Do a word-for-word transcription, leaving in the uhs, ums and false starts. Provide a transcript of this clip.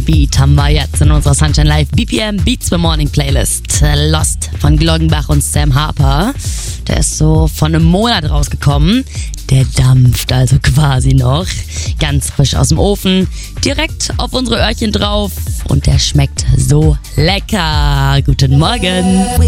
Beat haben wir jetzt in unserer Sunshine Live B P M Beats for Morning Playlist. Lost von Gloggenbach und Sam Harper. Der ist so von einem Monat rausgekommen. Der dampft also quasi noch. Ganz frisch aus dem Ofen. Direkt auf unsere Öhrchen drauf. Und der schmeckt so lecker. Guten Morgen.